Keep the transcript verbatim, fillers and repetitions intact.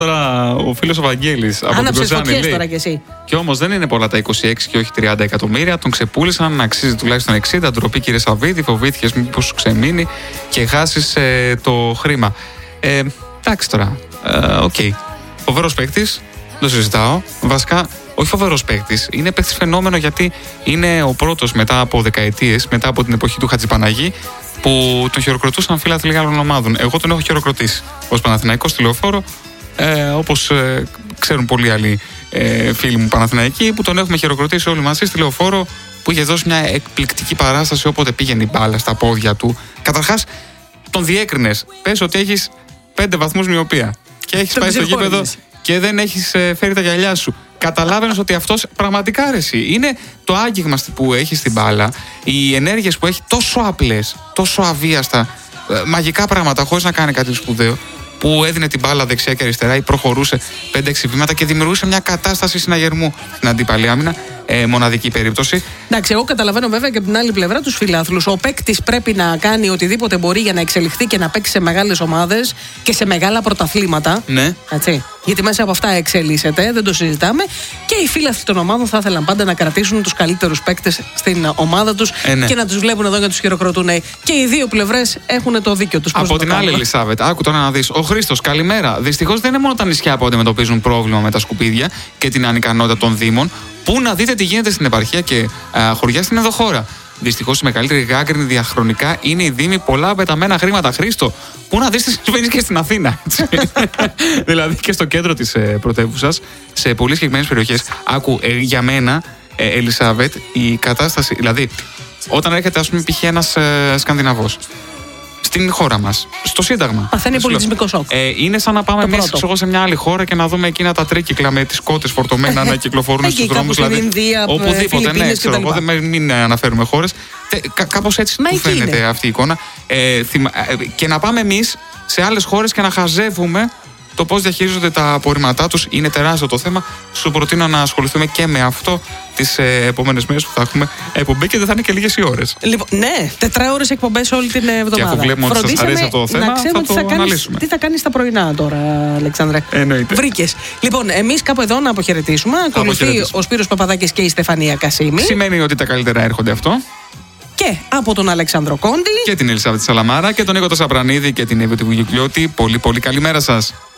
Τώρα ο φίλος ο Βαγγέλης από την Κοζάνη λέει. Τώρα κι εσύ. Και όμως δεν είναι πολλά τα είκοσι έξι και όχι τριάντα εκατομμύρια. Τον ξεπούλησαν να αξίζει τουλάχιστον εξήντα. Ντροπή, κύριε Σαββίδη, φοβήθηκες μήπως σου ξεμείνει και χάσεις ε, το χρήμα. Ε, εντάξει τώρα. Οκ. Ε, okay. Φοβερός παίκτης. Δεν το συζητάω. Βασικά, όχι φοβερός παίκτης. Είναι παίκτης φαινόμενο γιατί είναι ο πρώτος μετά από δεκαετίες, μετά από την εποχή του Χατζηπαναγή, που τον χειροκροτούσαν φίλαθλοι άλλων ομάδων. Εγώ τον έχω χειροκροτήσει ως Παναθηναϊκός στη Λεωφόρο. Ε, όπως ε, ξέρουν πολλοί άλλοι ε, φίλοι μου Παναθηναϊκοί, που τον έχουμε χειροκροτήσει όλοι μαζί στη Λεωφόρο, που είχε δώσει μια εκπληκτική παράσταση όποτε πήγαινε η μπάλα στα πόδια του. Καταρχάς, τον διέκρινες. Πες ότι έχεις πέντε βαθμούς μοιοπία και έχεις πάει στο γήπεδο και δεν έχεις ε, φέρει τα γυαλιά σου. Καταλάβαινες ότι αυτός πραγματικά αρέσει. Είναι το άγγιγμα που έχει στην μπάλα, οι ενέργειες που έχει τόσο απλές, τόσο αβίαστα, ε, μαγικά πράγματα, χωρίς να κάνει κάτι σπουδαίο, που έδινε την μπάλα δεξιά και αριστερά ή προχωρούσε πέντε έξι βήματα και δημιουργούσε μια κατάσταση συναγερμού στην αντίπαλη άμυνα. Ε, μοναδική περίπτωση. Εντάξει, εγώ καταλαβαίνω βέβαια και από την άλλη πλευρά τους φιλάθλους. Ο παίκτης πρέπει να κάνει οτιδήποτε μπορεί για να εξελιχθεί και να παίξει σε μεγάλες ομάδες και σε μεγάλα πρωταθλήματα. Ναι. Έτσι. Γιατί μέσα από αυτά εξελίσσεται, δεν το συζητάμε. Και οι φίλαθλοι των ομάδων θα ήθελαν πάντα να κρατήσουν τους καλύτερους παίκτες στην ομάδα τους ε, ναι. και να τους βλέπουν εδώ και να τους χειροκροτούν. Και οι δύο πλευρές έχουν το δίκιο τους. Από την άλλη, Ελισάβετ, άκου τώρα να δεις. Ο Χρήστος, καλημέρα. Δυστυχώς δεν είναι μόνο τα νησιά που αντιμετωπίζουν πρόβλημα με τα σκουπίδια και την ανικανότητα των δήμων. Πού να δείτε τι γίνεται στην επαρχία και α, χωριά στην ενδοχώρα. Δυστυχώς η μεγαλύτερη γάγκρινη διαχρονικά είναι η Δήμη, πολλά πεταμένα χρήματα. Χρήστο, πού να δεις τι συμβαίνει και στην Αθήνα. Δηλαδή και στο κέντρο της ε, πρωτεύουσας, σε πολύ συγκεκριμένες περιοχές. Άκου, ε, για μένα, ε, Ελισάβετ, η κατάσταση. Δηλαδή, όταν έρχεται, ας πούμε, π.χ. ένας ε, Σκανδιναβός στην χώρα μας, στο Σύνταγμα. Παθαίνει πολιτισμικό σοκ. Ε, είναι σαν να πάμε εμείς σε μια άλλη χώρα και να δούμε εκείνα τα τρίκυκλα με τις κότες φορτωμένα να κυκλοφορούν στους δρόμους. Δηλαδή, Ινδία, οπουδήποτε, ναι, ξέρω εγώ, δεν, μην αναφέρουμε χώρες. Κα, κάπως έτσι του φαίνεται είναι. αυτή η εικόνα. Ε, θυμα, ε, και να πάμε εμείς σε άλλες χώρες και να χαζεύουμε το πώς διαχειρίζονται τα απορρίμματά τους. Είναι τεράστιο το θέμα. Σου προτείνω να ασχοληθούμε και με αυτό τις ε, επόμενες μέρες που θα έχουμε εκπομπή και δεν θα είναι και λίγες οι ώρες. Λοιπόν, ναι, τετράωρες εκπομπές όλη την εβδομάδα. Και αφού βλέπουμε ότι σας αρέσει αυτό το θέμα, να θα το θα κάνεις, αναλύσουμε. Τι θα κάνεις τα πρωινά τώρα, Αλεξάνδρε. Εννοείται. Βρήκες. Λοιπόν, εμείς κάπου εδώ να αποχαιρετήσουμε. Ακολουθεί ο Σπύρος Παπαδάκης και η Στεφανία Κασίμη. Σημαίνει ότι τα καλύτερα έρχονται αυτό. Και από τον Αλέξανδρο Κόντι και την Ελισάβετ Σαλαμάρα και τον Νίκο Σαπρανίδη και την Εύη Βουγιουκλιώτη. Πολύ πολύ καλημέρα σας.